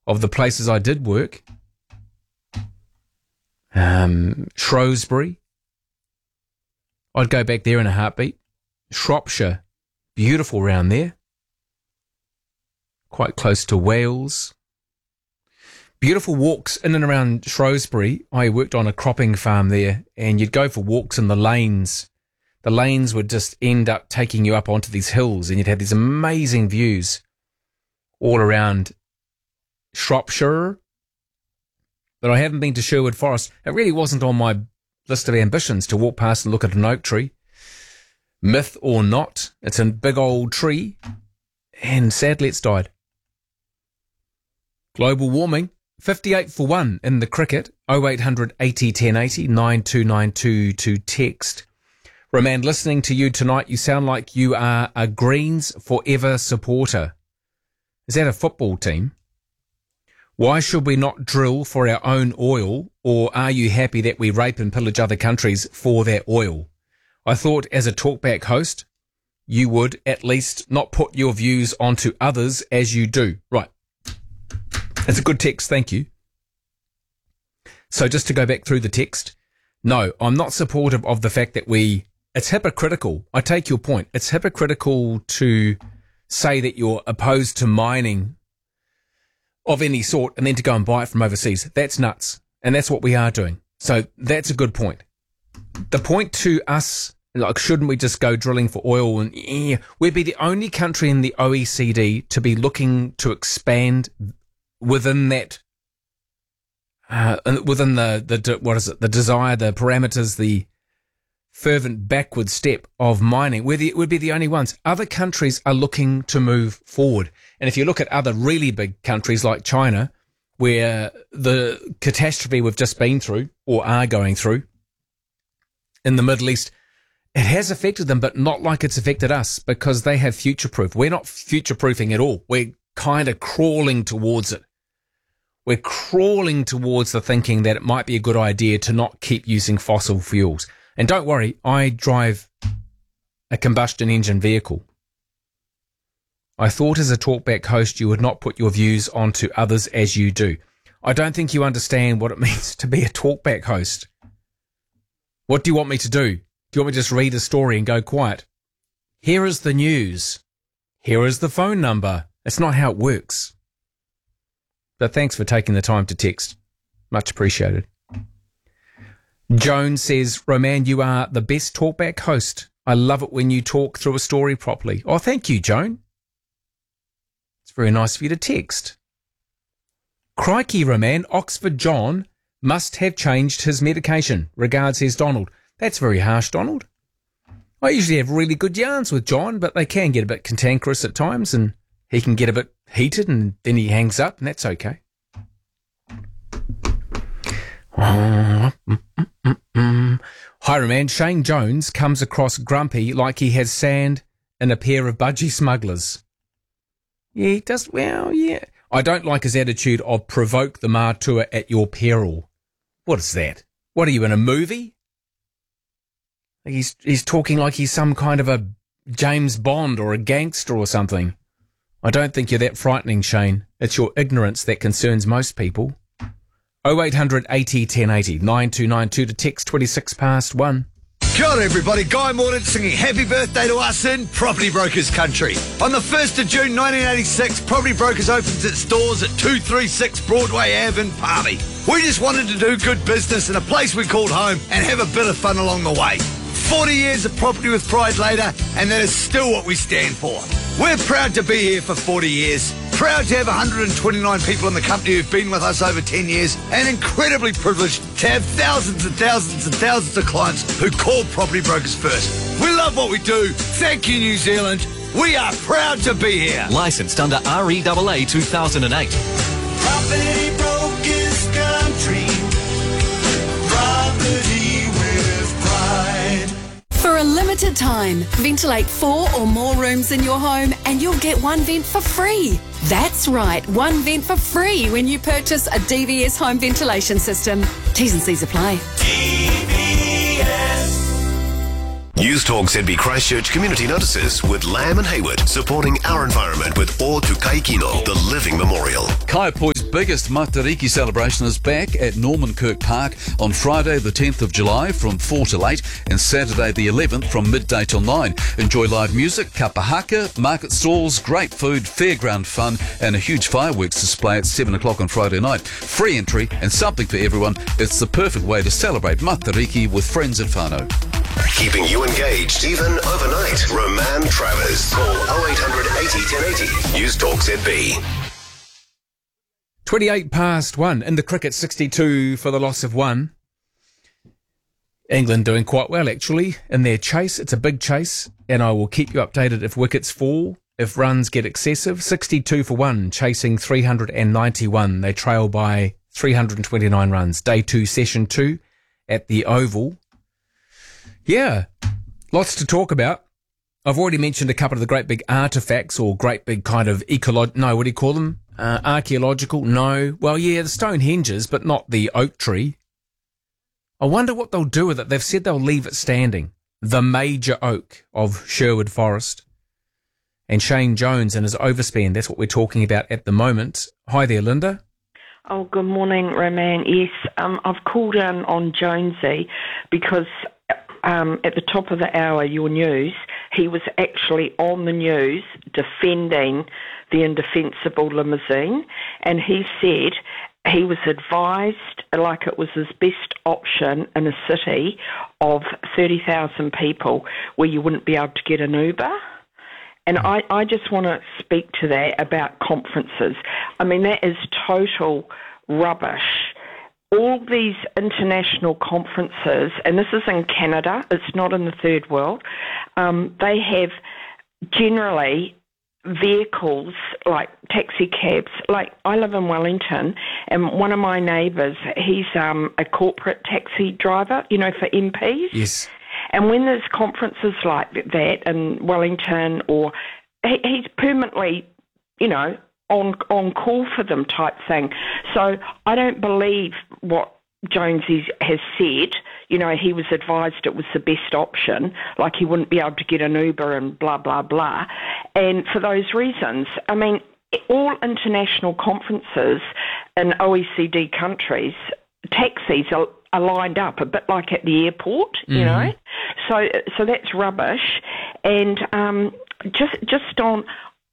of the places I did work. Shrewsbury. I'd go back there in a heartbeat. Shropshire, beautiful round there. Quite close to Wales. Beautiful walks in and around Shrewsbury. I worked on a cropping farm there, and you'd go for walks in the lanes. The lanes would just end up taking you up onto these hills, and you'd have these amazing views all around Shropshire. But I haven't been to Sherwood Forest. It really wasn't on my list of ambitions to walk past and look at an oak tree. Myth or not, it's a big old tree, and sadly it's died. Global warming, 58 for 1 in the cricket, 0800 80 1080 9292 to text. Roman, listening to you tonight, you sound like you are a Greens Forever supporter. Is that a football team? Why should we not drill for our own oil, or are you happy that we rape and pillage other countries for their oil? I thought as a talkback host, you would at least not put your views onto others as you do. Right. That's a good text, thank you. So just to go back through the text, no, I'm not supportive of the fact that it's hypocritical. I take your point. It's hypocritical to say that you're opposed to mining of any sort and then to go and buy it from overseas. That's nuts. And that's what we are doing. So that's a good point. The point to us, like, shouldn't we just go drilling for oil? And we'd be the only country in the OECD to be looking to expand within that, within the desire, the parameters, the fervent backward step of mining. We'd be the only ones. Other countries are looking to move forward. And if you look at other really big countries like China, where the catastrophe we've just been through or are going through in the Middle East, it has affected them, but not like it's affected us, because they have future-proof. We're not future-proofing at all. We're kind of crawling towards it. We're crawling towards the thinking that it might be a good idea to not keep using fossil fuels. And don't worry, I drive a combustion engine vehicle. I thought as a talkback host you would not put your views onto others as you do. I don't think you understand what it means to be a talkback host. What do you want me to do? Do you want me to just read a story and go quiet? Here is the news. Here is the phone number. It's not how it works. But thanks for taking the time to text. Much appreciated. Joan says, Roman, you are the best talkback host. I love it when you talk through a story properly. Oh, thank you, Joan. It's very nice of you to text. Crikey, Roman, Oxford John must have changed his medication. Regards, says Donald. That's very harsh, Donald. I usually have really good yarns with John, but they can get a bit cantankerous at times, and he can get a bit heated, and then he hangs up, and that's okay. Hi, Roman. Shane Jones comes across grumpy like he has sand in a pair of budgie smugglers. Yeah, he does. Well, yeah. I don't like his attitude of provoke the matua at your peril. What is that? What are you, in a movie? He's talking like he's some kind of a James Bond or a gangster or something. I don't think you're that frightening, Shane. It's your ignorance that concerns most people. 0800 80 1080 9292 to text 26 past 1. Kia ora everybody, Guy Mordaunt singing happy birthday to us in Property Brokers Country. On the 1st of June 1986, Property Brokers opens its doors at 236 Broadway Ave in Palmy. We just wanted to do good business in a place we called home and have a bit of fun along the way. 40 years of property with pride later, and that is still what we stand for. We're proud to be here for 40 years, proud to have 129 people in the company who've been with us over 10 years, and incredibly privileged to have thousands and thousands and thousands of clients who call Property Brokers first. We love what we do. Thank you, New Zealand. We are proud to be here. Licensed under REAA 2008. Property Brokers Country. Property with pride. For a limited time, ventilate 4 or more rooms in your home and you'll get one vent for free. That's right, one vent for free when you purchase a DVS home ventilation system. T's and C's apply. News Talk ZB Christchurch Community Notices with Lamb and Hayward, supporting our environment with O Tukai Kino, the Living Memorial. Kaiapoi's biggest Matariki celebration is back at Norman Kirk Park on Friday the 10th of July from 4 till 8 and Saturday the 11th from midday till 9. Enjoy live music, kapahaka, market stalls, great food, fairground fun and a huge fireworks display at 7 o'clock on Friday night. Free entry and something for everyone. It's the perfect way to celebrate Matariki with friends and whānau. Keeping you engaged even overnight. Roman Travers. Call 0800 80 1080. News Talk ZB. 28 past 1 in the cricket, 62 for the loss of 1. England doing quite well, actually, in their chase. It's a big chase, and I will keep you updated if wickets fall, if runs get excessive. 62 for 1, chasing 391. They trail by 329 runs. Day 2, session 2 at the Oval. Yeah, lots to talk about. I've already mentioned a couple of the great big artefacts or great big kind of what do you call them? Archaeological? No. Well, yeah, the Stonehenges, but not the oak tree. I wonder what they'll do with it. They've said they'll leave it standing. The major oak of Sherwood Forest. And Shane Jones and his overspend, that's what we're talking about at the moment. Hi there, Linda. Oh, good morning, Roman. Yes, I've called in on Jonesy because at the top of the hour, your news, he was actually on the news defending the indefensible limousine, and he said he was advised like it was his best option in a city of 30,000 people where you wouldn't be able to get an Uber. And I just want to speak to that about conferences. I mean, that is total rubbish. All these international conferences, and this is in Canada, it's not in the third world, they have generally vehicles like taxi cabs. Like, I live in Wellington, and one of my neighbours, he's a corporate taxi driver, for MPs. Yes. And when there's conferences like that in Wellington, or he's permanently, on call for them type thing. So I don't believe what Jonesy has said. He was advised it was the best option, like he wouldn't be able to get an Uber and blah, blah, blah. And for those reasons, I mean, all international conferences in OECD countries, taxis are lined up a bit like at the airport, So that's rubbish. And just on...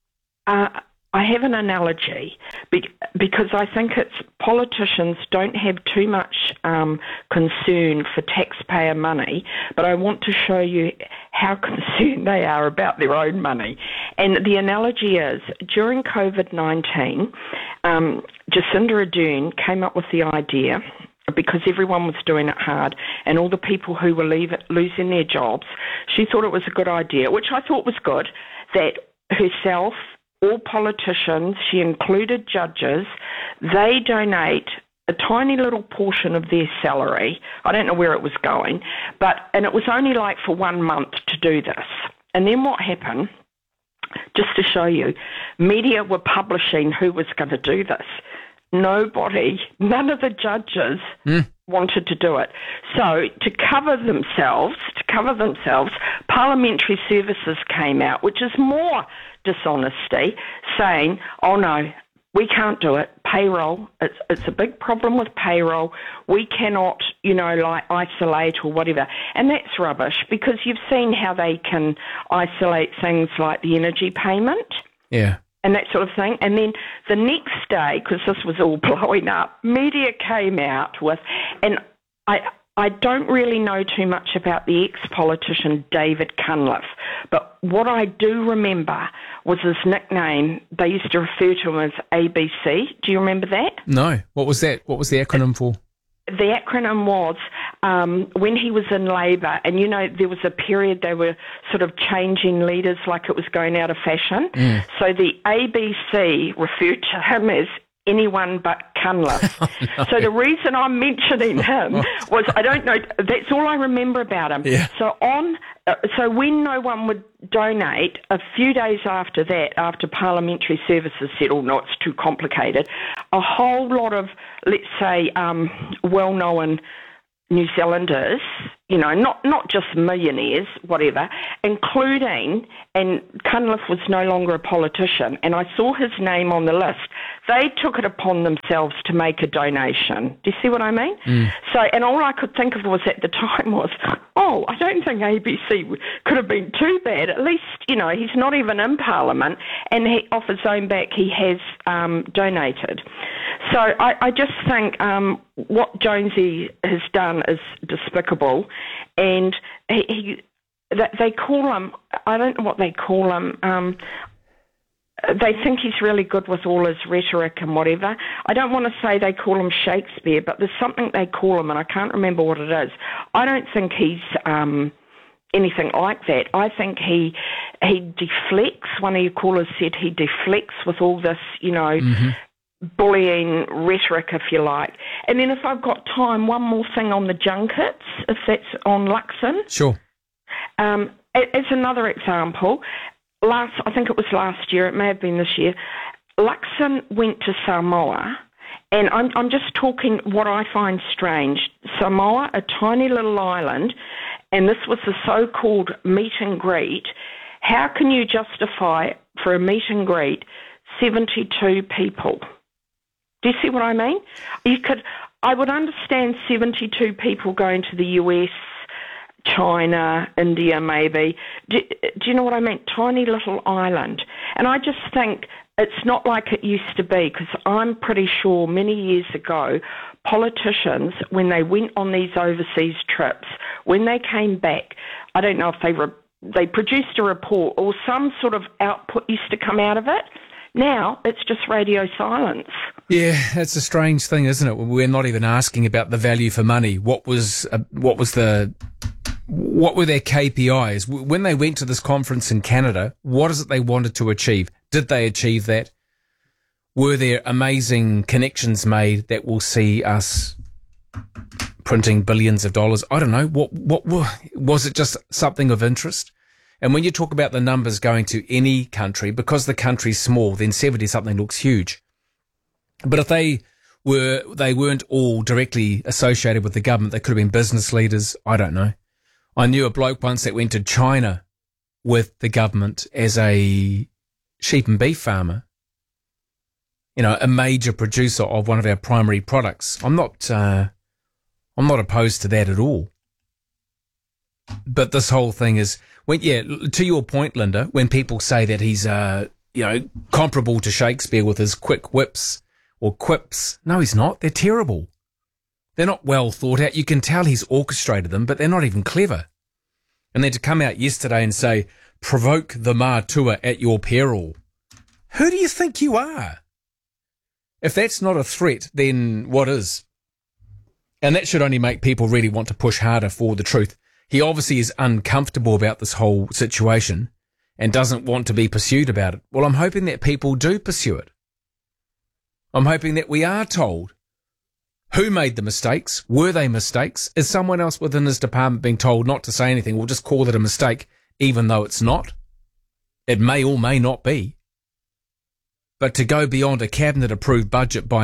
I have an analogy because I think it's politicians don't have too much concern for taxpayer money, but I want to show you how concerned they are about their own money. And the analogy is, during COVID-19, Jacinda Ardern came up with the idea, because everyone was doing it hard and all the people who were losing their jobs, she thought it was a good idea, which I thought was good, that herself, all politicians, she included judges, they donate a tiny little portion of their salary. I don't know where it was going, and it was only like for 1 month to do this. And then what happened, just to show you, media were publishing who was going to do this. None of the judges wanted to do it. So to cover themselves, Parliamentary Services came out, which is more dishonesty, saying, oh no, we can't do it. Payroll, it's a big problem with payroll. We cannot, isolate or whatever. And that's rubbish, because you've seen how they can isolate things like the energy payment. Yeah. And that sort of thing. And then the next day, because this was all blowing up, media came out with, and I don't really know too much about the ex-politician David Cunliffe, but what I do remember was his nickname. They used to refer to him as ABC. Do you remember that? No. What was that? What was the acronym for? The acronym was, when he was in Labour, and there was a period they were sort of changing leaders like it was going out of fashion. So the ABC referred to him as anyone but Cunliffe. Oh, no. So the reason I'm mentioning him was, I don't know, that's all I remember about him. Yeah. So when no one would donate, a few days after that, after Parliamentary Services said, oh no, it's too complicated, a whole lot of, let's say, well-known New Zealanders, you know, not just millionaires, whatever, including, and Cunliffe was no longer a politician, and I saw his name on the list, they took it upon themselves to make a donation. Do you see what I mean? So, and all I could think of was at the time was, oh, I don't think ABC could have been too bad. At least, you know, he's not even in Parliament, and he, off his own back, he has donated. So I just think what Jonesy has done is despicable, and they call him, I don't know what they call him, they think he's really good with all his rhetoric and whatever. I don't want to say they call him Shakespeare, but there's something they call him, and I can't remember what it is. I don't think he's anything like that. I think he deflects. One of your callers said he deflects with all this, you know, bullying rhetoric, if you like. And then if I've got time, one more thing on the junkets, if that's on Luxon. Sure. As another example, I think it was last year, it may have been this year, Luxon went to Samoa, and I'm just talking what I find strange. Samoa, a tiny little island, and this was the so-called meet and greet. How can you justify for a meet and greet 72 people? Do you see what I mean? I would understand 72 people going to the US, China, India maybe. Do you know what I mean? Tiny little island. And I just think it's not like it used to be, because I'm pretty sure many years ago, politicians, when they went on these overseas trips, when they came back, I don't know if they produced a report or some sort of output used to come out of it. Now it's just radio silence. Yeah, it's a strange thing, isn't it? We're not even asking about the value for money. What were their KPIs? When they went to this conference in Canada, what is it they wanted to achieve? Did they achieve that? Were there amazing connections made that will see us printing billions of dollars? I don't know. What was it just something of interest? And when you talk about the numbers going to any country, because the country's small, then 70-something looks huge. But if they weren't all directly associated with the government, they could have been business leaders. I don't know. I knew a bloke once that went to China with the government as a sheep and beef farmer. You know, a major producer of one of our primary products. I'm not opposed to that at all. But this whole thing is, to your point, Linda, when people say that he's, comparable to Shakespeare with his quick whips or quips, no, he's not. They're terrible. They're not well thought out. You can tell he's orchestrated them, but they're not even clever. And then to come out yesterday and say, provoke the Matua at your peril. Who do you think you are? If that's not a threat, then what is? And that should only make people really want to push harder for the truth. He obviously is uncomfortable about this whole situation and doesn't want to be pursued about it. Well, I'm hoping that people do pursue it. I'm hoping that we are told who made the mistakes. Were they mistakes? Is someone else within his department being told not to say anything? We'll just call it a mistake, even though it's not. It may or may not be. But to go beyond a cabinet-approved budget by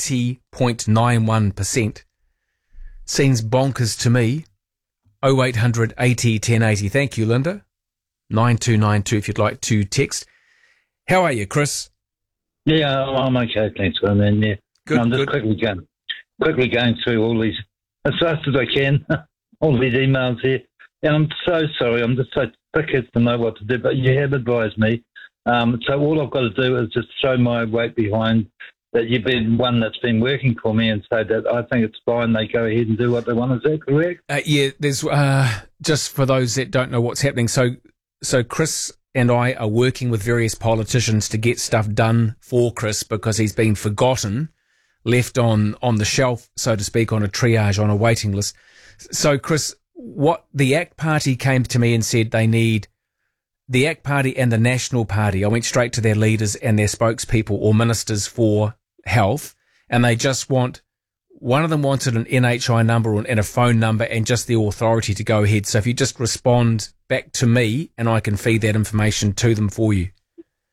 90.91% seems bonkers to me. 0800 80 1080. Thank you, Linda. 9292 if you'd like to text. How are you, Chris? Yeah, I'm okay, thanks, man. Yeah. Good, I'm just good. quickly going through all these as fast as I can, all these emails here. And I'm so sorry. I'm just so thick as to know what to do, but you have advised me. So all I've got to do is just throw my weight behind that you've been one that's been working for me and say that I think it's fine. They go ahead and do what they want. Is that correct? Yeah, there's just for those that don't know what's happening. So Chris and I are working with various politicians to get stuff done for Chris because he's been forgotten, left on the shelf, so to speak, on a triage, on a waiting list. So, Chris, what the ACT Party came to me and said they need the ACT Party and the National Party. I went straight to their leaders and their spokespeople or ministers for health, and they just want, one of them wanted an NHI number and a phone number and just the authority to go ahead. So if you just respond back to me and I can feed that information to them for you.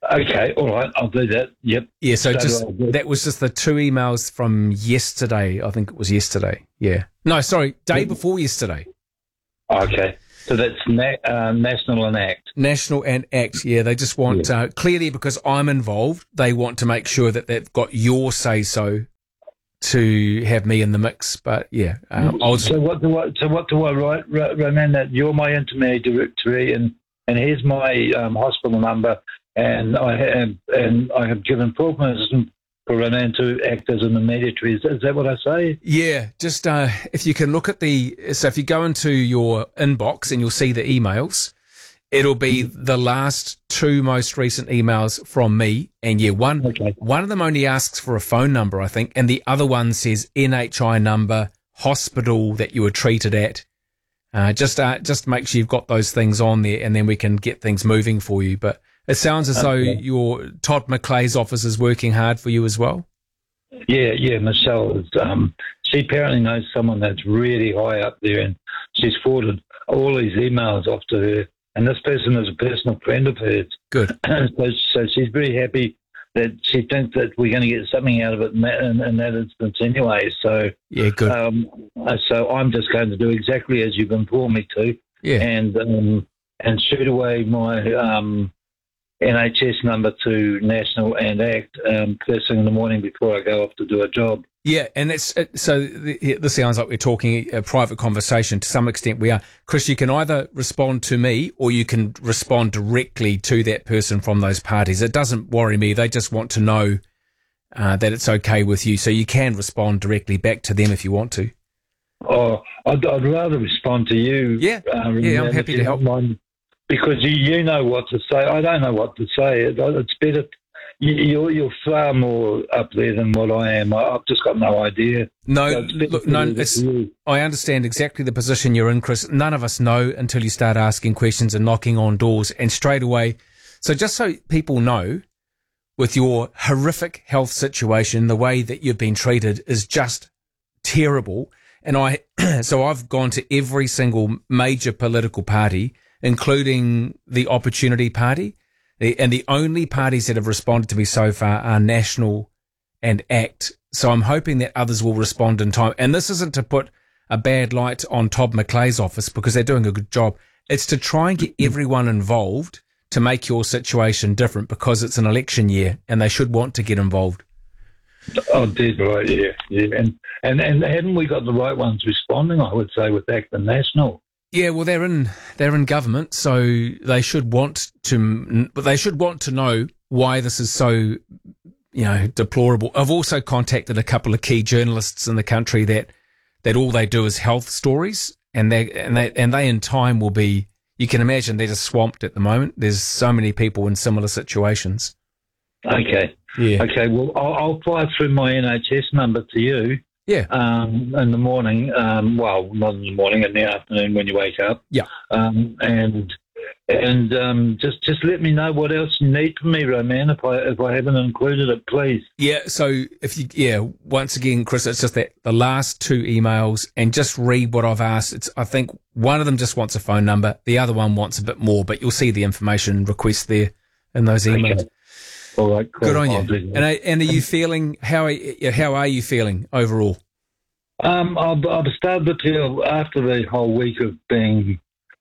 Okay, all right, I'll do that. Yep. Yeah, so just I'll do it. that was just the 2 emails from yesterday. I think it was yesterday. Yeah. No, sorry, day before yesterday. Okay, so that's National and ACT. National and ACT, yeah, they just want, clearly because I'm involved, they want to make sure that they've got your say-so to have me in the mix. But, yeah. So what do I write, Roman, that you're my intermediary and here's my hospital number, and I have given full permission for Roman to act as an intermediary. Is that what I say? Yeah, just if you can look at so if you go into your inbox and you'll see the emails, it'll be the last 2 most recent emails from me. And yeah, one of them only asks for a phone number, I think, and the other one says NHI number, hospital that you were treated at. Just make sure you've got those things on there, and then we can get things moving for you. But it sounds as though your Todd McClay's office is working hard for you as well. Yeah, Michelle is. She apparently knows someone that's really high up there, and she's forwarded all these emails off to her. And this person is a personal friend of hers. Good. So she's very happy that she thinks that we're going to get something out of it in that instance anyway. So yeah, good. So I'm just going to do exactly as you've informed me to. Yeah. And shoot away my NHS number to National and ACT first thing in the morning before I go off to do a job. Yeah, and this sounds like we're talking a private conversation. To some extent we are. Chris, you can either respond to me or you can respond directly to that person from those parties. It doesn't worry me. They just want to know that it's okay with you. So you can respond directly back to them if you want to. Oh, I'd rather respond to you. Yeah, I'm happy to help. Because you know what to say. I don't know what to say. It's better. You're far more up there than what I am. I've just got no idea. No, I understand exactly the position you're in, Chris. None of us know until you start asking questions and knocking on doors. And straight away, so just so people know, with your horrific health situation, the way that you've been treated is just terrible. And I've gone to every single major political party, including the Opportunity Party. And the only parties that have responded to me so far are National and ACT. So I'm hoping that others will respond in time. And this isn't to put a bad light on Todd McClay's office because they're doing a good job. It's to try and get everyone involved to make your situation different because it's an election year and they should want to get involved. Oh, dead right, yeah. And haven't we got the right ones responding, I would say, with ACT and National? Yeah, well, they're in government, so they should want to know why this is so, deplorable. I've also contacted a couple of key journalists in the country that all they do is health stories, and they in time will be. You can imagine they're just swamped at the moment. There's so many people in similar situations. Okay. Yeah. Okay. Well, I'll fly through my NHS number to you. Yeah. In the morning. Well, not in the morning, in the afternoon when you wake up. Yeah. And just let me know what else you need from me, Roman, if I haven't included it, please. Yeah. So once again, Chris, it's just that the last 2 emails, and just read what I've asked. I think one of them just wants a phone number, the other one wants a bit more, but you'll see the information request there in those emails. Okay. All right, cool. Good on you. And are you feeling? How are you feeling overall? I've started to feel after the whole week of being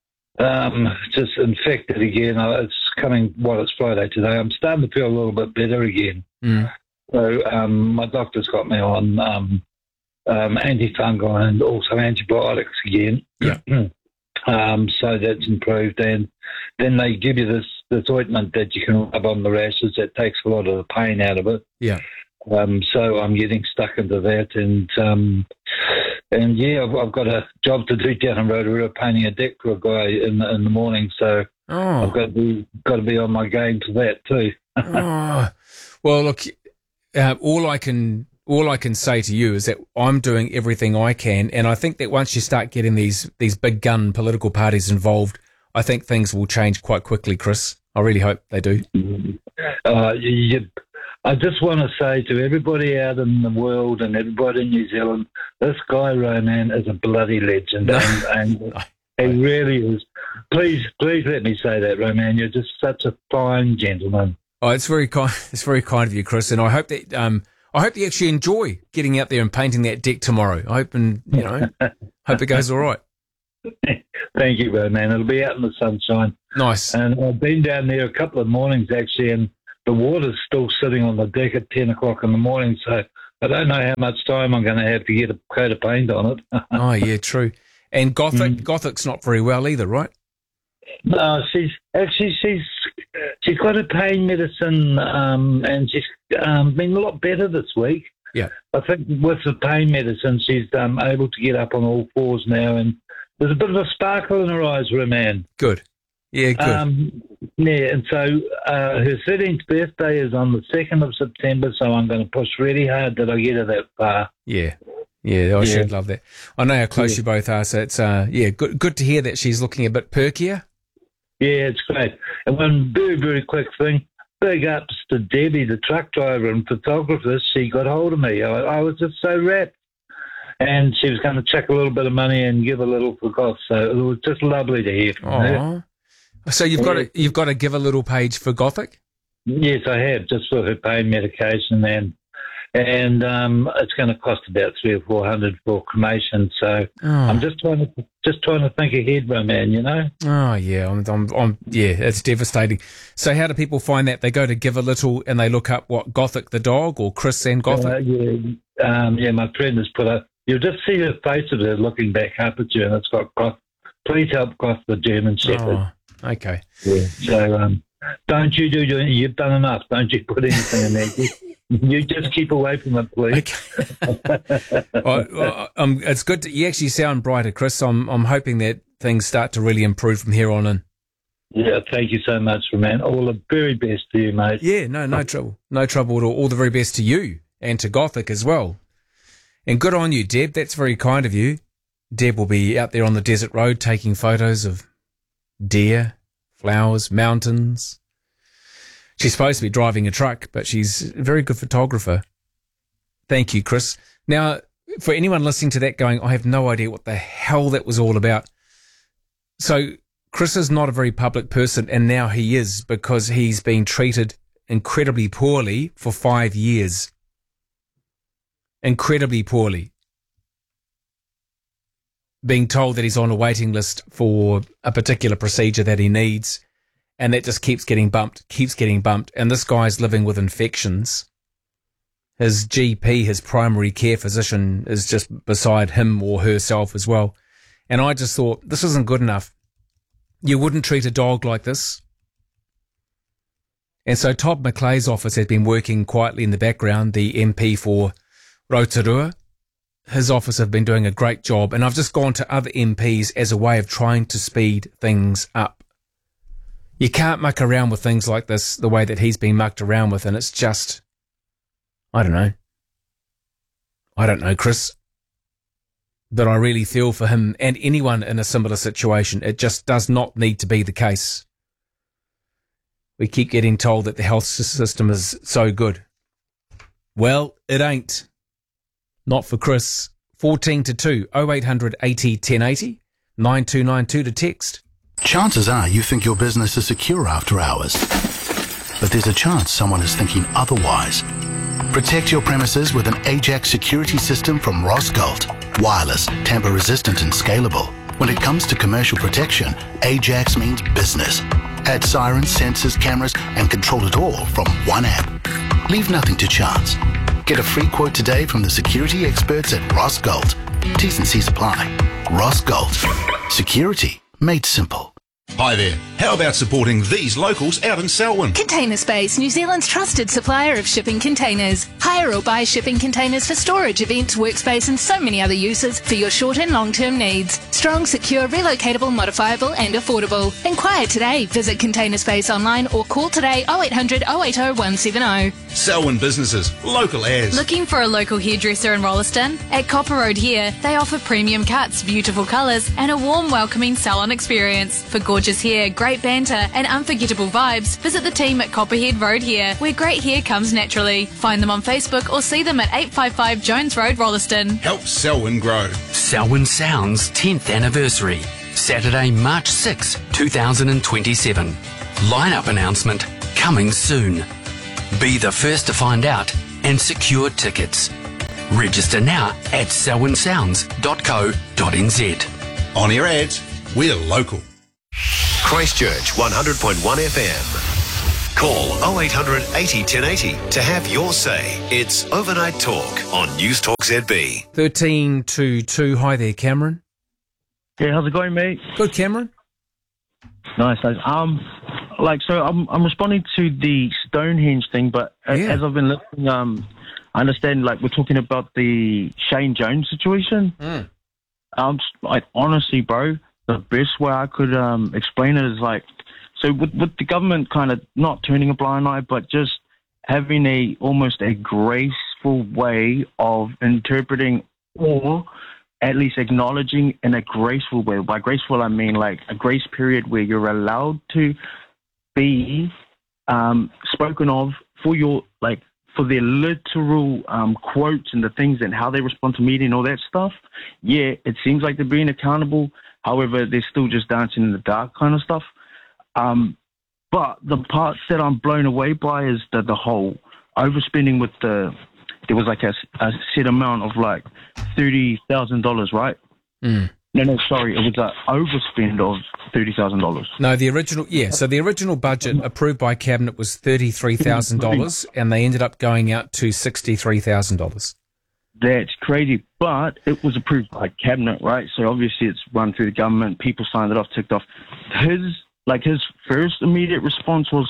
just infected again. It's coming. Well, it's Friday today. I'm starting to feel a little bit better again. Mm. So my doctor's got me on antifungal and also antibiotics again. Yeah. So that's improved, and then they give you this ointment that you can rub on the rashes that takes a lot of the pain out of it. Yeah. So I'm getting stuck into that, and yeah, I've got a job to do down the road. We're painting a deck for a guy in the morning, so I've got to be on my game for that too. Well, look, all I can say to you is that I'm doing everything I can, and I think that once you start getting these big gun political parties involved, I think things will change quite quickly, Chris. I really hope they do. I just want to say to everybody out in the world and everybody in New Zealand, this guy, Roman, is a bloody legend. And he really is. Please let me say that, Roman. You're just such a fine gentleman. Oh, it's very kind. It's very kind of you, Chris. And I hope that you actually enjoy getting out there and painting that deck tomorrow. I hope, and hope it goes all right. Thank you, man. It'll be out in the sunshine. Nice. And I've been down there a couple of mornings actually, and the water's still sitting on the deck at 10 o'clock in the morning. So I don't know how much time I'm going to have to get a coat of paint on it. Oh yeah, true. And Gothic's not very well either, right? No, she's got her pain medicine, and she's been a lot better this week. Yeah, I think with the pain medicine, she's able to get up on all fours now, and there's a bit of a sparkle in her eyes, man. Good. Yeah, good. Yeah, and so her 13th birthday is on the 2nd of September, so I'm going to push really hard that I get her that far. Yeah. Yeah, I should love that. I know how close you both are, so it's good to hear that she's looking a bit perkier. Yeah, it's great. And one very, very quick thing, big ups to Debbie, the truck driver and photographer. She got hold of me. I was just so rapt. And she was going to chuck a little bit of money and give a little for Goth, so it was just lovely to hear from her. So you've got to give a little page for Gothic? Yes, I have, just for her pain medication, and it's going to cost about $300 or $400 for cremation. So I'm just trying to think ahead, man. Oh yeah, it's devastating. So how do people find that? They go to Give a Little and they look up what Gothic the dog or Chris and Gothic. My friend has put up. You'll just see the face of her looking back up at you, and it's got Goth. Please help Goth the German Shepherd. Oh, okay. Yeah. So don't you you've done enough. Don't you put anything in there. You just keep away from it, please. Okay. It's good. You actually sound brighter, Chris. I'm hoping that things start to really improve from here on in. Yeah, thank you so much, man. All the very best to you, mate. Yeah, no trouble. No trouble at all. All the very best to you and to Gothic as well. And good on you, Deb. That's very kind of you. Deb will be out there on the desert road taking photos of deer, flowers, mountains. She's supposed to be driving a truck, but she's a very good photographer. Thank you, Chris. Now, for anyone listening to that going, I have no idea what the hell that was all about. So Chris is not a very public person, and now he is, because he's been treated incredibly poorly for 5 years. Incredibly poorly. Being told that he's on a waiting list for a particular procedure that he needs, and that just keeps getting bumped, and this guy's living with infections. His GP, his primary care physician, is just beside him or herself as well. And I just thought, this isn't good enough. You wouldn't treat a dog like this. And so Todd McClay's office has been working quietly in the background, the MP for Rotorua. His office have been doing a great job, and I've just gone to other MPs as a way of trying to speed things up. You can't muck around with things like this the way that he's been mucked around with, and it's just, I don't know, Chris, but I really feel for him and anyone in a similar situation. It just does not need to be the case. We keep getting told that the health system is so good. Well, it ain't. Not for Chris. 14-2, 0800 80 1080, 9292 to text. Chances are you think your business is secure after hours, but there's a chance someone is thinking otherwise. Protect your premises with an Ajax security system from Rosgold. Wireless, tamper-resistant and scalable. When it comes to commercial protection, Ajax means business. Add sirens, sensors, cameras, and control it all from one app. Leave nothing to chance. Get a free quote today from the security experts at Rosgold. T's and C's apply. Rosgold. Security made simple. Hi there. How about supporting these locals out in Selwyn? Container Space, New Zealand's trusted supplier of shipping containers. Hire or buy shipping containers for storage, events, workspace and so many other uses for your short and long-term needs. Strong, secure, relocatable, modifiable and affordable. Inquire today. Visit Container Space online or call today 0800 080 170. Selwyn businesses, local as. Looking for a local hairdresser in Rolliston? At Copper Road here, they offer premium cuts, beautiful colours and a warm, welcoming salon experience. For gorgeous hair, great banter and unforgettable vibes, visit the team at Copperhead Road here, where great hair comes naturally. Find them on Facebook or see them at 855 Jones Road, Rolliston. Help Selwyn grow. Selwyn Sounds 10th anniversary, Saturday, March 6, 2027. Lineup announcement. coming soon. Be the first to find out and secure tickets. Register now at selwynsounds.co.nz. On your ads, we're local. Christchurch 100.1 FM. Call 0800 80 1080 to have your say. It's Overnight Talk on News Talk ZB. 1322. Hi there, Cameron. Yeah, how's it going, mate? Good, Cameron. Nice. So I'm responding to the Stonehenge thing, but as I've been listening, I understand, like, we're talking about the Shane Jones situation. Honestly, bro, the best way I could explain it is like, so with the government kind of not turning a blind eye, but just having almost a graceful way of interpreting, or at least acknowledging in a graceful way. By graceful, I mean like a grace period where you're allowed to be spoken of for their literal quotes and the things and how they respond to media and all that stuff. Yeah, it seems like they're being accountable. However, they're still just dancing in the dark kind of stuff. But the parts that I'm blown away by is the whole overspending with there was like a set amount of like $30,000, right? No, sorry, it was an overspend of $30,000. No, the original, so the original budget approved by Cabinet was $33,000 and they ended up going out to $63,000. That's crazy, but it was approved by Cabinet, right? So obviously it's run through the government, people signed it off, ticked off. His first immediate response was,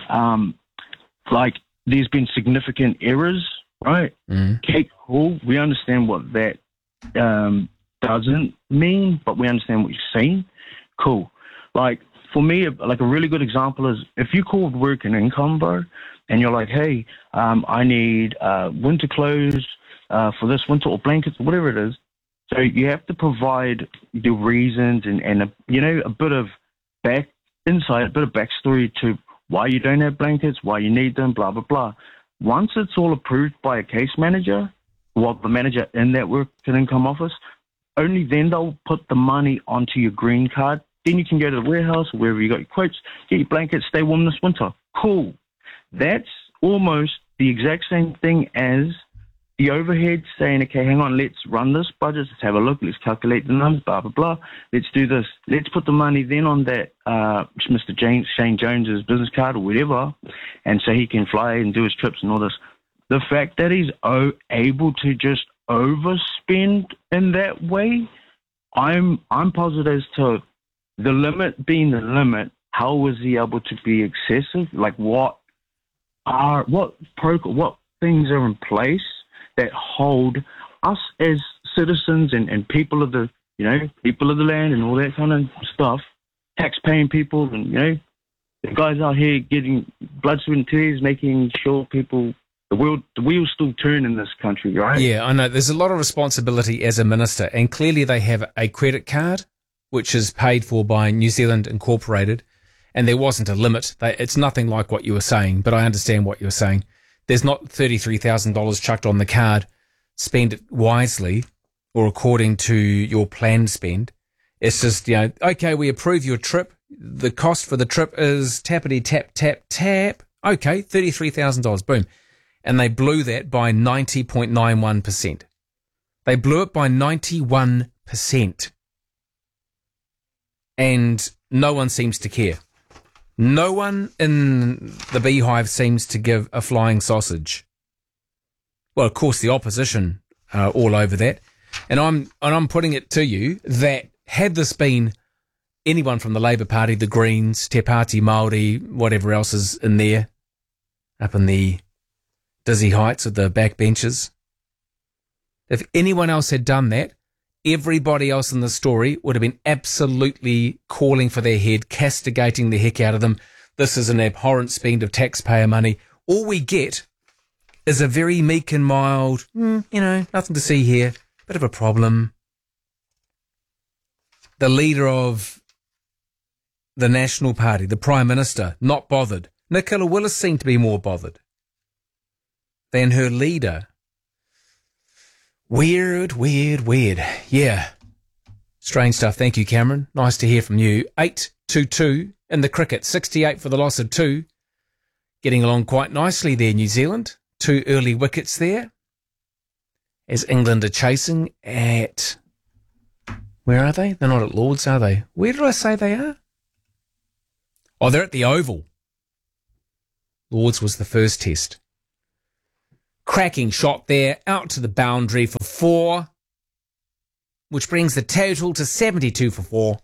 there's been significant errors, right? Okay, cool. We understand what that doesn't mean, but we understand what you're saying. Cool. Like, for me, like a really good example is if you called work and income, bro, and you're like, hey, I need winter clothes for this winter or blankets or whatever it is. So you have to provide the reasons and a bit of insight, a bit of backstory to why you don't have blankets, why you need them, blah, blah, blah. Once it's all approved by a case manager, the manager in that work and income office, only then they'll put the money onto your green card. Then you can go to the warehouse or wherever you got your quotes, get your blankets, stay warm this winter. Cool. That's almost the exact same thing as the overhead saying, okay, hang on, let's run this budget, let's have a look, let's calculate the numbers, blah, blah, blah. Let's do this. Let's put the money then on that Mr. Shane Jones's business card or whatever, and so he can fly and do his trips and all this. The fact that he's able to just overspend in that way, I'm puzzled as to the limit being the limit. How was he able to be excessive? Like, what things are in place that hold us as citizens and people of the land and all that kind of stuff, tax-paying people, and the guys out here getting blood, sweat, and tears, making sure the wheels still turn in this country, right? Yeah, I know. There's a lot of responsibility as a minister, and clearly they have a credit card, which is paid for by New Zealand Incorporated, and there wasn't a limit. It's nothing like what you were saying, but I understand what you were saying. There's not $33,000 chucked on the card. Spend it wisely or according to your planned spend. It's just, okay, we approve your trip. The cost for the trip is tappity tap, tap, tap. Okay, $33,000. Boom. And they blew that by 90.91%. They blew it by 91%. And no one seems to care. No one in the beehive seems to give a flying sausage. Well, of course, the opposition are all over that. And I'm putting it to you that had this been anyone from the Labour Party, the Greens, Te Pāti Māori, whatever else is in there, up in the dizzy heights of the backbenches, if anyone else had done that, everybody else in the story would have been absolutely calling for their head, castigating the heck out of them. This is an abhorrent spend of taxpayer money. All we get is a very meek and mild, nothing to see here, bit of a problem. The leader of the National Party, the Prime Minister, not bothered. Nicola Willis seemed to be more bothered than her leader. Weird. Yeah. Strange stuff. Thank you, Cameron. Nice to hear from you. 822 in the cricket. 68 for the loss of 2. getting along quite nicely there, New Zealand. 2 early wickets there as England are chasing at... Where are they? They're not at Lord's, are they? Where did I say they are? Oh, they're at the Oval. Lord's was the first test. Cracking shot there, out to the boundary for 4, which brings the total to 72 for 4.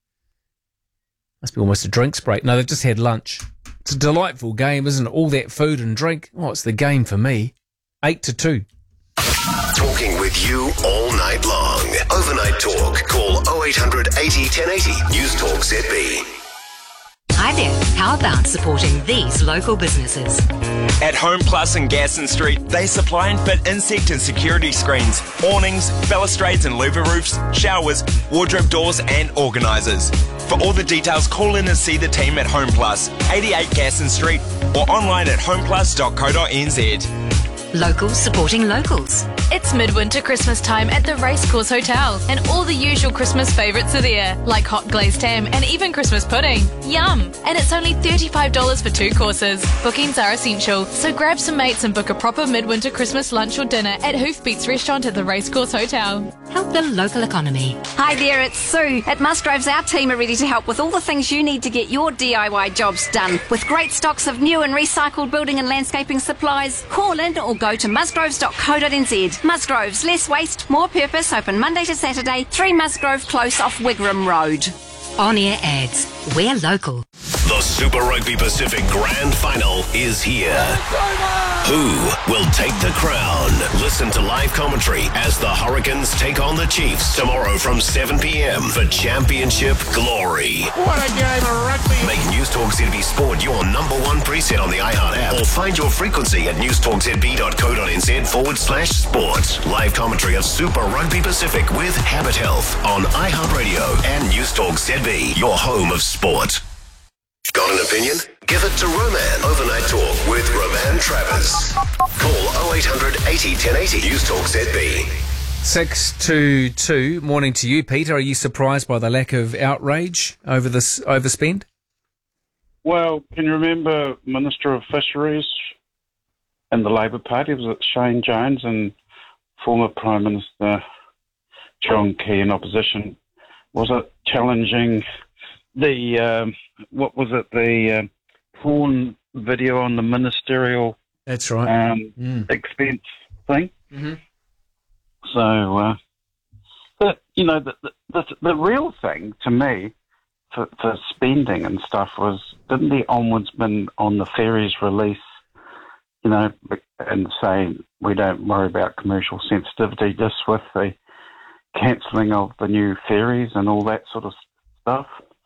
Must be almost a drinks break. No, they've just had lunch. It's a delightful game, isn't it? All that food and drink. Oh, it's the game for me. 8-2. Talking with you all night long. Overnight Talk. Call 0800 80 1080. News Talk ZB. Hi there. How about supporting these local businesses? At Home Plus in Gaston Street, they supply and fit insect and security screens, awnings, balustrades and louver roofs, showers, wardrobe doors and organisers. For all the details, call in and see the team at Home Plus, 88 Gaston Street, or online at homeplus.co.nz. Locals supporting locals. It's midwinter Christmas time at the Racecourse Hotel, and all the usual Christmas favourites are there, like hot glazed ham and even Christmas pudding. Yum! And it's only $35 for 2 courses. Bookings are essential, so grab some mates and book a proper midwinter Christmas lunch or dinner at Hoofbeats Restaurant at the Racecourse Hotel. Help the local economy. Hi there, it's Sue. At Musgroves, our team are ready to help with all the things you need to get your DIY jobs done. With great stocks of new and recycled building and landscaping supplies, call in or go to musgroves.co.nz. Musgroves, less waste, more purpose, open Monday to Saturday, 3 Musgrove Close off Wigram Road. On-air ads. We're local. The Super Rugby Pacific Grand Final is here. Who will take the crown? Listen to live commentary as the Hurricanes take on the Chiefs tomorrow from 7 p.m. for Championship Glory. What a game of rugby. Make News Talk ZB Sport your number 1 preset on the iHeart app, or find your frequency at newstalkzb.co.nz/sport. Live commentary of Super Rugby Pacific with Habit Health on iHeartRadio and News Talk ZB, your home of sport. Got an opinion? Give it to Roman. Overnight Talk with Roman Travers. Call 0800 80 1080. News Talk ZB. 6-2. Morning to you, Peter. Are you surprised by the lack of outrage over this overspend? Well, can you remember Minister of Fisheries in the Labour Party? Was it Shane Jones, and former Prime Minister John Key in opposition? Was it challenging the the porn video on the ministerial? That's right. Expense thing. Mm-hmm. So, the real thing to me for spending and stuff was, didn't the Ombudsman on the ferries release, and say we don't worry about commercial sensitivity, just with the cancelling of the new ferries and all that sort of stuff.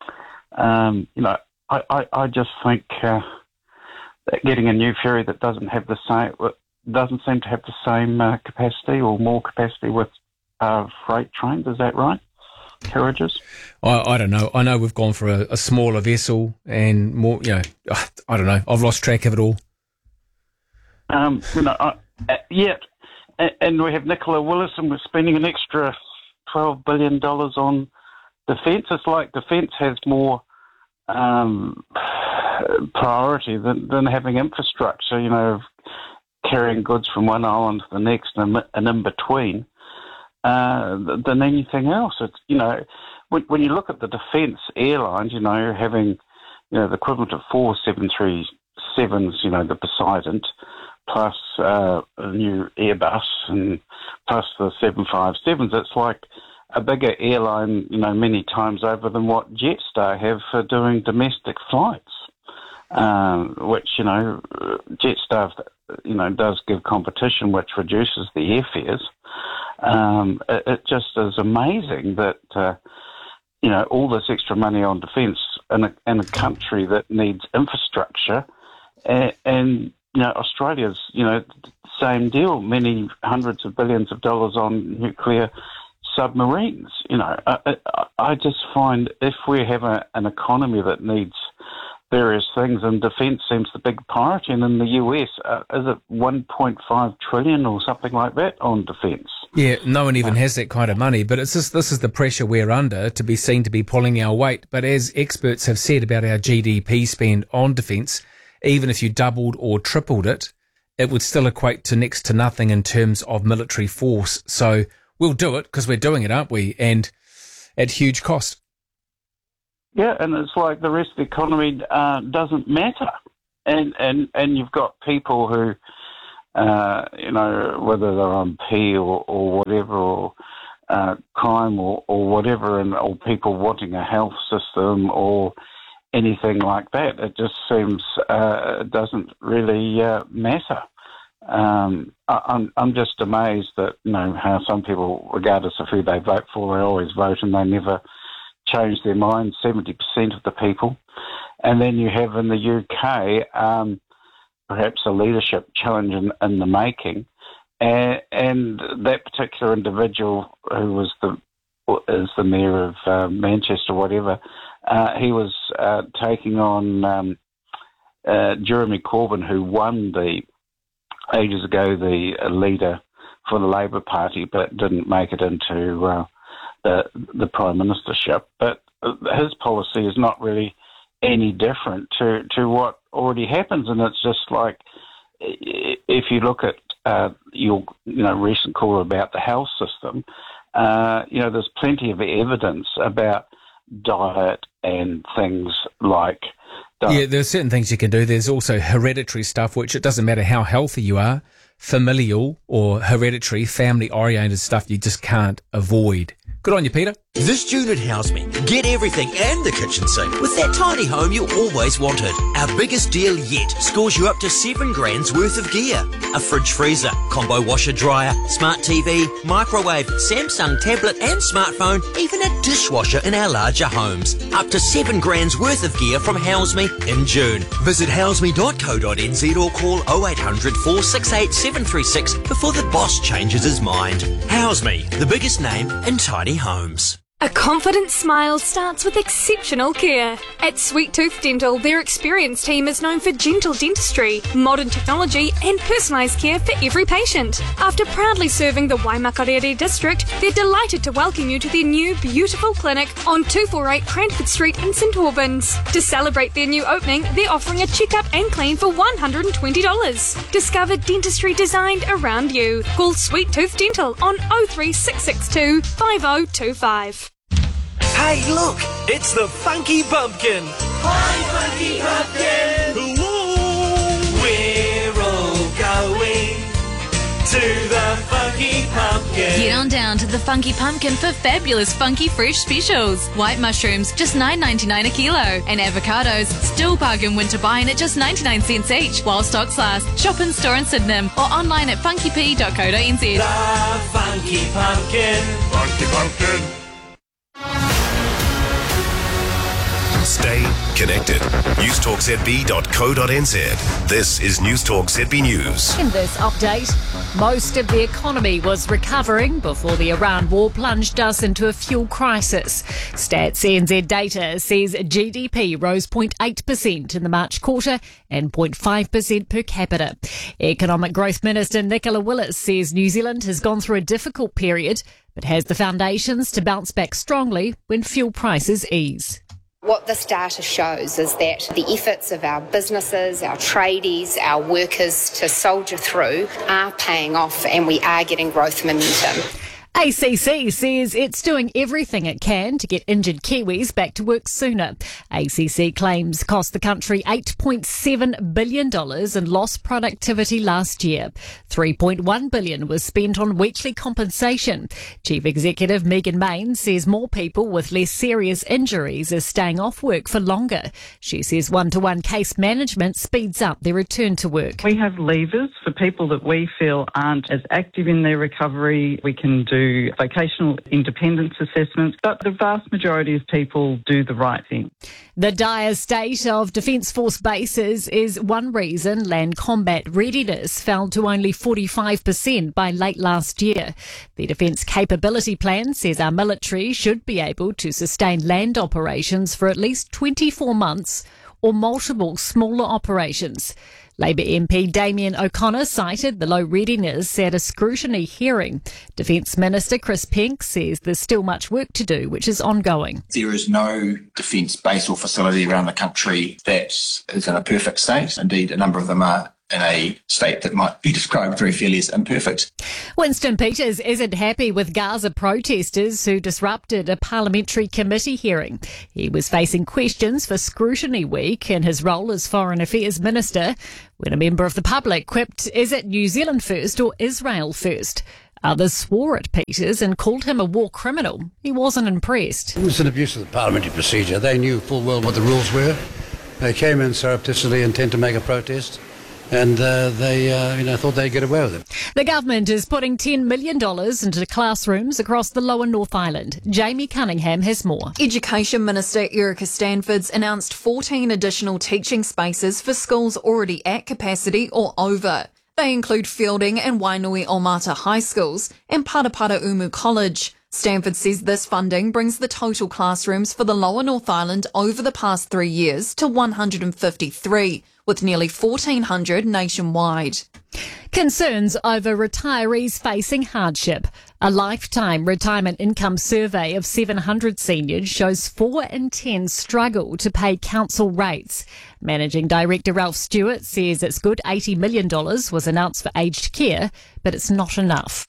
I just think that getting a new ferry that doesn't seem to have the same capacity or more capacity with freight trains. Is that right? Carriages? I don't know. I know we've gone for a smaller vessel and more. I don't know. I've lost track of it all. And we have Nicola Willis, and we're spending an extra $12 billion on defence. It's like defence has more priority than having infrastructure, carrying goods from one island to the next and in between, than anything else. It's, when you look at the defence airlines, having, the equivalent of 4 737s, the Poseidon, plus a new Airbus, and plus the 757s, it's like a bigger airline, many times over than what Jetstar have for doing domestic flights, which, Jetstar, does give competition, which reduces the airfares. It just is amazing that, all this extra money on defence in a country that needs infrastructure, and Australia's, same deal, many hundreds of billions of dollars on nuclear submarines. I just find if we have an economy that needs various things, and defence seems the big priority, and in the US, is it $1.5 trillion or something like that on defence? Yeah, no one even has that kind of money, but it's just, this is the pressure we're under to be seen to be pulling our weight. But as experts have said about our GDP spend on defence, even if you doubled or tripled it, it would still equate to next to nothing in terms of military force. So we'll do it because we're doing it, aren't we? And at huge cost. Yeah, and it's like the rest of the economy doesn't matter. And you've got people who, whether they're on P or whatever, or crime or whatever, or people wanting a health system or anything like that. It just seems it doesn't really matter. I'm just amazed that, how some people, regardless of who they vote for, they always vote and they never change their mind, 70% of the people. And then you have in the UK perhaps a leadership challenge in the making. And that particular individual who is the mayor of Manchester, whatever, he was taking on Jeremy Corbyn, who won ages ago the leader for the Labour Party, but didn't make it into the prime ministership. But his policy is not really any different to what already happens, and it's just like if you look at your recent call about the health system, there's plenty of evidence about diet and things like diet. Yeah, there's certain things you can do. There's also hereditary stuff, which it doesn't matter how healthy you are, familial or hereditary, family-oriented stuff you just can't avoid. Good on you, Peter. This June at Houseme, get everything and the kitchen sink with that tiny home you always wanted. Our biggest deal yet scores you up to $7,000 worth of gear. A fridge freezer, combo washer dryer, smart TV, microwave, Samsung tablet and smartphone, even a dishwasher in our larger homes. Up to $7,000 worth of gear from Houseme in June. Visit houseme.co.nz or call 0800 468 736 before the boss changes his mind. Houseme, the biggest name in tiny homes. A confident smile starts with exceptional care. At Sweet Tooth Dental, their experienced team is known for gentle dentistry, modern technology and personalised care for every patient. After proudly serving the Waimakarere district, they're delighted to welcome you to their new beautiful clinic on 248 Cranford Street in St Albans. To celebrate their new opening, they're offering a checkup and clean for $120. Discover dentistry designed around you. Call Sweet Tooth Dental on 03662 5025. Hey, look, it's the Funky Pumpkin. Hi, Funky Pumpkin. We're all going to the Funky Pumpkin. Get on down to the Funky Pumpkin for fabulous funky fresh specials. White mushrooms, just $9.99 a kilo. And avocados, still bargain winter buying at just 99 cents each. While stocks last, shop in store in Sydenham or online at funkyp.co.nz. The Funky Pumpkin. Funky Pumpkin. Stay connected. newstalkzb.co.nz. This is Newstalk ZB News. In this update, most of the economy was recovering before the Iran war plunged us into a fuel crisis. Stats NZ data says GDP rose 0.8% in the March quarter and 0.5% per capita. Economic Growth Minister Nicola Willis says New Zealand has gone through a difficult period but has the foundations to bounce back strongly when fuel prices ease. What this data shows is that the efforts of our businesses, our tradies, our workers to soldier through are paying off and we are getting growth momentum. ACC says it's doing everything it can to get injured Kiwis back to work sooner. ACC claims cost the country $8.7 billion in lost productivity last year. $3.1 billion was spent on weekly compensation. Chief Executive Megan Main says more people with less serious injuries are staying off work for longer. She says one-to-one case management speeds up their return to work. We have levers for people that we feel aren't as active in their recovery. We can do vocational independence assessments, but the vast majority of people do the right thing. The dire state of Defence Force bases is one reason land combat readiness fell to only 45% by late last year. The Defence Capability Plan says our military should be able to sustain land operations for at least 24 months or multiple smaller operations. Labour MP Damien O'Connor cited the low readiness at a scrutiny hearing. Defence Minister Chris Pink says there's still much work to do, which is ongoing. There is no defence base or facility around the country that is in a perfect state. Indeed, a number of them are in a state that might be described very fairly as imperfect. Winston Peters isn't happy with Gaza protesters who disrupted a parliamentary committee hearing. He was facing questions for Scrutiny Week in his role as Foreign Affairs Minister when a member of the public quipped, "Is it New Zealand first or Israel first?" Others swore at Peters and called him a war criminal. He wasn't impressed. It was an abuse of the parliamentary procedure. They knew full well what the rules were. They came in surreptitiously intent to make a protest. And they thought they'd get away with it. The government is putting $10 million into classrooms across the lower North Island. Jamie Cunningham has more. Education Minister Erica Stanfords announced 14 additional teaching spaces for schools already at capacity or over. They include Fielding and Wainui-Omata High Schools and Parapara Umu College. Stanford says this funding brings the total classrooms for the lower North Island over the past 3 years to 153, with nearly 1,400 nationwide. Concerns over retirees facing hardship. A lifetime retirement income survey of 700 seniors shows 4 in 10 struggle to pay council rates. Managing Director Ralph Stewart says it's good $80 million was announced for aged care, but it's not enough.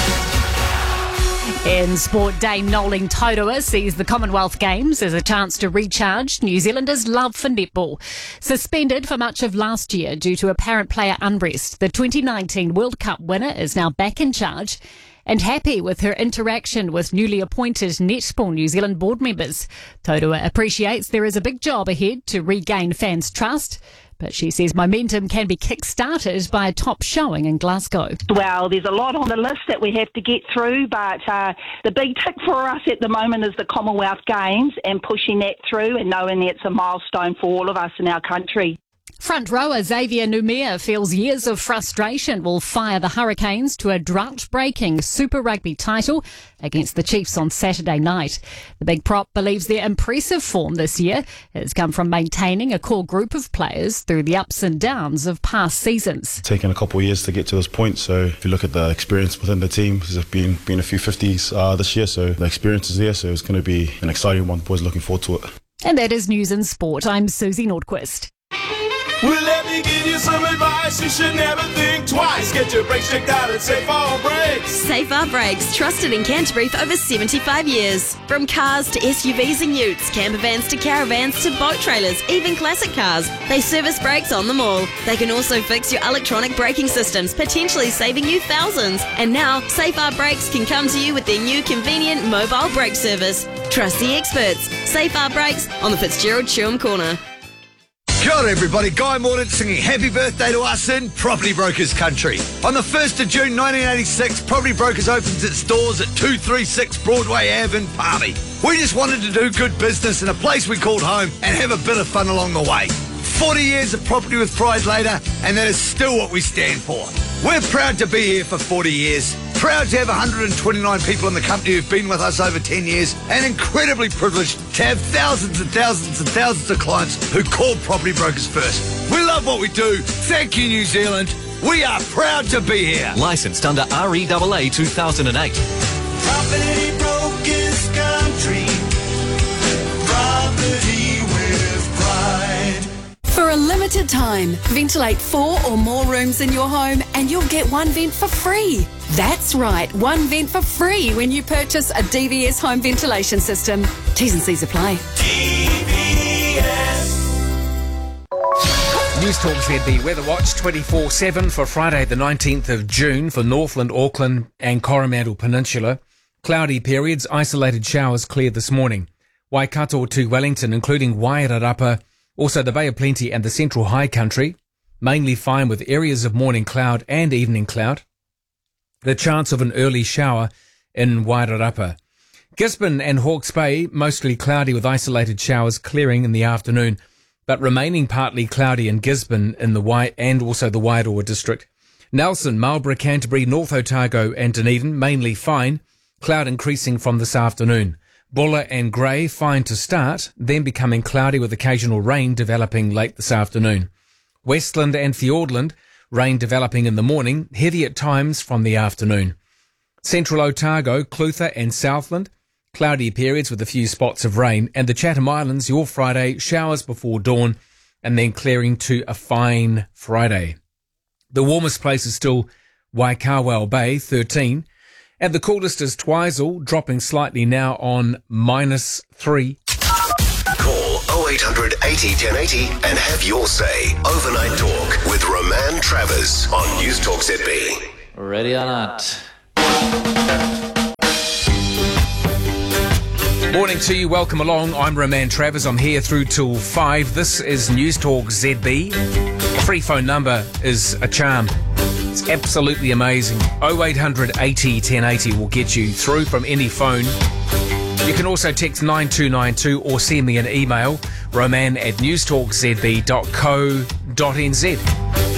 In sport, Dame Noeline Taurua sees the Commonwealth Games as a chance to recharge New Zealanders' love for netball. Suspended for much of last year due to apparent player unrest, the 2019 World Cup winner is now back in charge and happy with her interaction with newly appointed Netball New Zealand board members. Taurua appreciates there is a big job ahead to regain fans' trust, but she says momentum can be kick-started by a top showing in Glasgow. Well, there's a lot on the list that we have to get through, but the big tick for us at the moment is the Commonwealth Games and pushing that through and knowing that's a milestone for all of us in our country. Front rower Xavier Numia feels years of frustration will fire the Hurricanes to a drought-breaking Super Rugby title against the Chiefs on Saturday night. The big prop believes their impressive form this year has come from maintaining a core group of players through the ups and downs of past seasons. It's taken a couple of years to get to this point, so if you look at the experience within the team, there's been a few 50s this year, so the experience is there, so it's going to be an exciting one. The boys looking forward to it. And that is News and Sport. I'm Susie Nordquist. Well, let me give you some advice. You should never think twice. Get your brakes checked out at Safe R Brakes. Safe R Brakes, trusted in Canterbury for over 75 years. From cars to SUVs and utes, camper vans to caravans to boat trailers, even classic cars, they service brakes on them all. They can also fix your electronic braking systems, potentially saving you thousands. And now, Safe R Brakes can come to you with their new convenient mobile brake service. Trust the experts. Safe R Brakes on the Fitzgerald Chewham Corner. Kia ora everybody, Guy Mordaunt singing happy birthday to us in Property Brokers country. On the 1st of June 1986, Property Brokers opens its doors at 236 Broadway Ave in Palmy. We just wanted to do good business in a place we called home and have a bit of fun along the way. 40 years of property with pride later, and that is still what we stand for. We're proud to be here for 40 years. Proud to have 129 people in the company who've been with us over 10 years, and incredibly privileged to have thousands and thousands and thousands of clients who call Property Brokers first. We love what we do. Thank you, New Zealand. We are proud to be here. Licensed under REAA 2008. Property Brokers country. Property with pride. For a limited time, ventilate 4 or more rooms in your home and you'll get one vent for free. That's right, one vent for free when you purchase a DVS home ventilation system. T's and C's apply. News Talk ZB Weather Watch 24/7 for Friday the 19th of June for Northland, Auckland and Coromandel Peninsula. Cloudy periods, isolated showers cleared this morning. Waikato to Wellington, including Wairarapa, also the Bay of Plenty and the Central High Country, mainly fine with areas of morning cloud and evening cloud. The chance of an early shower in Wairarapa. Gisborne and Hawke's Bay, mostly cloudy with isolated showers clearing in the afternoon, but remaining partly cloudy in Gisborne in the and also the Wairoa district. Nelson, Marlborough, Canterbury, North Otago and Dunedin, mainly fine, cloud increasing from this afternoon. Bulla and Grey, fine to start, then becoming cloudy with occasional rain developing late this afternoon. Westland and Fiordland, rain developing in the morning, heavy at times from the afternoon. Central Otago, Clutha and Southland, cloudy periods with a few spots of rain. And the Chatham Islands, your Friday, showers before dawn and then clearing to a fine Friday. The warmest place is still Waikawao Bay, 13. And the coolest is Twizel, dropping slightly now on -3. Call 0800 80 1080 and have your say. Overnight Talk with Roman Travers on News Talk ZB. Ready or not. Morning to you, welcome along. I'm Roman Travers. I'm here through till 5. This is News Talk ZB. Free phone number is a charm. It's absolutely amazing. 0800 80 1080 will get you through from any phone. You can also text 9292 or send me an email, roman@newstalkzb.co.nz.